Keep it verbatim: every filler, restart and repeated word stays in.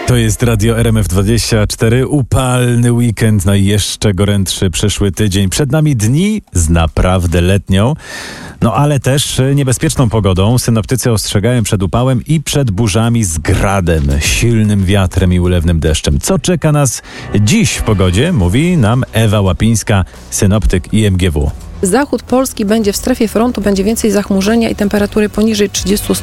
To jest Radio R M F dwadzieścia cztery, upalny weekend, no i jeszcze gorętszy przyszły tydzień. Przed nami dni z naprawdę letnią, no ale też niebezpieczną pogodą. Synoptycy ostrzegają przed upałem i przed burzami z gradem, silnym wiatrem i ulewnym deszczem. Co czeka nas dziś w pogodzie, mówi nam Ewa Łapińska, synoptyk I M G W. Zachód Polski będzie w strefie frontu, będzie więcej zachmurzenia i temperatury poniżej trzydziestu